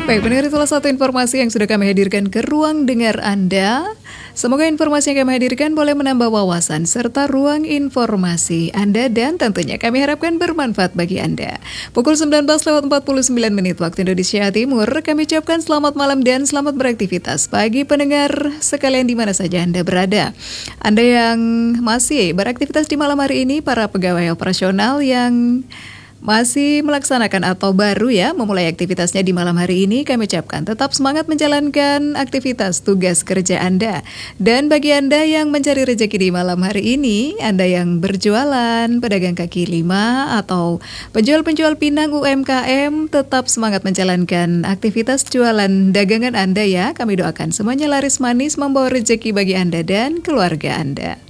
Baik, pendengar, itulah satu informasi yang sudah kami hadirkan ke ruang dengar Anda. Semoga informasi yang kami hadirkan boleh menambah wawasan serta ruang informasi Anda dan tentunya kami harapkan bermanfaat bagi Anda. Pukul 19.49 waktu Indonesia Timur, kami ucapkan selamat malam dan selamat beraktivitas bagi pendengar sekalian di mana saja Anda berada. Anda yang masih beraktivitas di malam hari ini, para pegawai operasional yang masih melaksanakan atau baru memulai aktivitasnya di malam hari ini, kami ucapkan tetap semangat menjalankan aktivitas tugas kerja Anda. Dan bagi Anda yang mencari rezeki di malam hari ini, Anda yang berjualan, pedagang kaki lima atau penjual-penjual pinang UMKM, tetap semangat menjalankan aktivitas jualan dagangan Anda ya. Kami doakan semuanya laris manis, membawa rezeki bagi Anda dan keluarga Anda.